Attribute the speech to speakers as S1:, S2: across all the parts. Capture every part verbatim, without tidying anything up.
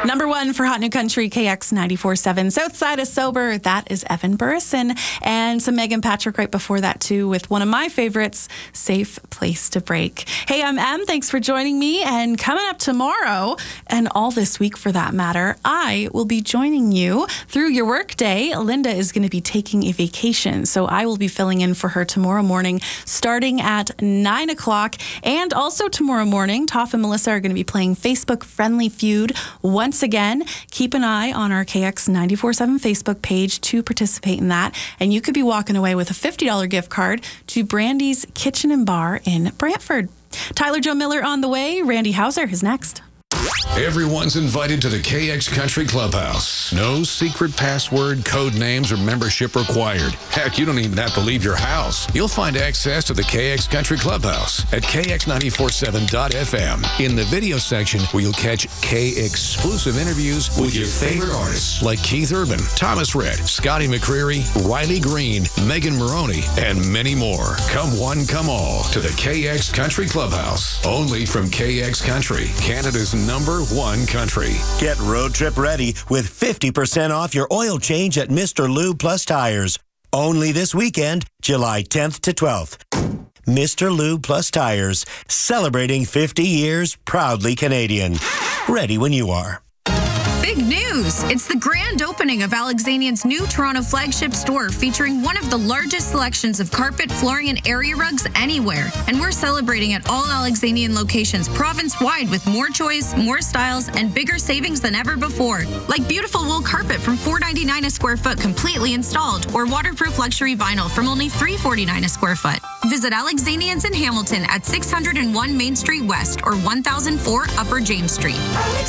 S1: Number one for Hot New Country, K X ninety-four point seven. Southside is Sober. That is Evan Burrison. And some Megan Patrick right before that, too, with one of my favorites, Safe Place to Break. Hey, I'm Em. Thanks for joining me. And coming up tomorrow, and all this week for that matter, I will be joining you through your work day. Linda is going to be taking a vacation, so I will be filling in for her tomorrow morning, starting at nine o'clock. And also tomorrow morning, Toph and Melissa are going to be playing Facebook Friendly Feud once again. Keep an eye on our K X ninety-four point seven Facebook page to participate in that. And you could be walking away with a fifty dollars gift card to Brandy's Kitchen and Bar in Brantford. Tyler Joe Miller on the way. Randy Hauser is next.
S2: Everyone's invited to the K X Country Clubhouse. No secret password, code names, or membership required. Heck, you don't even have to leave your house. You'll find access to the K X Country Clubhouse at K X ninety-four point seven dot F M. In the video section, where you'll catch K-exclusive interviews with your favorite artists like Keith Urban, Thomas Rhett, Scotty McCreery, Riley Green, Megan Maroney, and many more. Come one, come all to the K X Country Clubhouse. Only from K X Country, Canada's number one country.
S3: Get road trip ready with fifty percent off your oil change at Mister Lube Plus Tires. Only this weekend, July tenth to twelfth. Mister Lube Plus Tires, celebrating fifty years, proudly Canadian. Ready when you are.
S4: Big news! It's the grand opening of Alexanian's new Toronto flagship store, featuring one of the largest selections of carpet, flooring, and area rugs anywhere. And we're celebrating at all Alexanian locations province-wide with more choice, more styles, and bigger savings than ever before. Like beautiful wool carpet from four dollars and ninety-nine cents a square foot completely installed, or waterproof luxury vinyl from only three dollars and forty-nine cents a square foot. Visit Alexanian's in Hamilton at six hundred one Main Street West or one thousand four Upper James Street.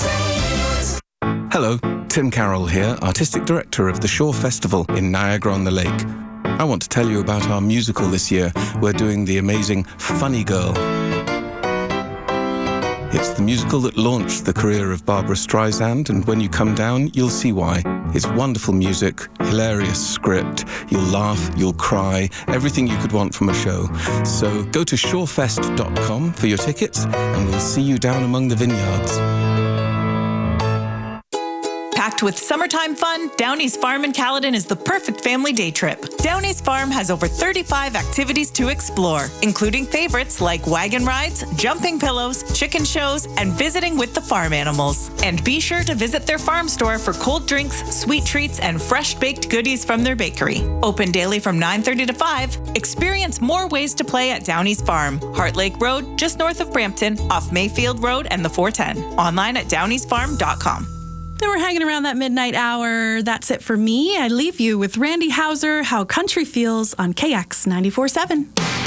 S5: Hello, Tim Carroll here, Artistic Director of the Shore Festival in Niagara-on-the-Lake. I want to tell you about our musical this year. We're doing the amazing Funny Girl. It's the musical that launched the career of Barbara Streisand, and when you come down, you'll see why. It's wonderful music, hilarious script, you'll laugh, you'll cry, everything you could want from a show. So go to shorefest dot com for your tickets, and we'll see you down among the vineyards.
S6: Packed with summertime fun, Downey's Farm in Caledon is the perfect family day trip. Downey's Farm has over thirty-five activities to explore, including favorites like wagon rides, jumping pillows, chicken shows, and visiting with the farm animals. And be sure to visit their farm store for cold drinks, sweet treats, and fresh baked goodies from their bakery. Open daily from nine thirty to five. Experience more ways to play at Downey's Farm, Heart Lake Road, just north of Brampton, off Mayfield Road and the four ten. Online at downeys farm dot com.
S1: Then we're hanging around that midnight hour. That's it for me. I leave you with Randy Hauser, How Country Feels on K X ninety-four point seven.